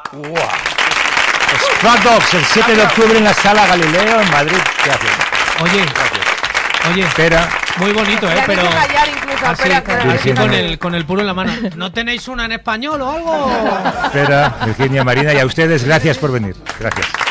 ¡Wow! Stray Dogs, el 7 de octubre en la Sala Galileo, en Madrid. Gracias. Oye, espera. Muy bonito, pero callar incluso, así con el puro en la mano. ¿No tenéis una en español o algo? Espera, Virginia, Marina, y a ustedes gracias por venir. Gracias.